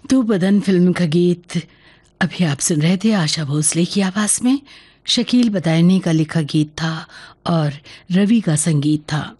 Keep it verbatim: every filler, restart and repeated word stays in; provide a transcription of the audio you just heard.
तू बदन फिल्म का गीत अभी आप सुन रहे थे आशा भोसले की आवाज में। शकील बदायूनी का लिखा गीत था और रवि का संगीत था।